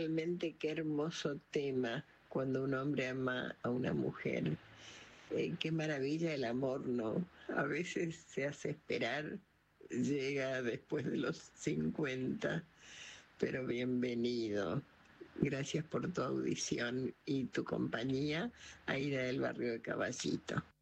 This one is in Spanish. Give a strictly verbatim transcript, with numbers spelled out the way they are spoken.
realmente qué hermoso tema cuando un hombre ama a una mujer. Eh, qué maravilla el amor, ¿no? A veces se hace esperar, llega después de los cincuenta, pero bienvenido. Gracias por tu audición y tu compañía, Aida del barrio de Caballito.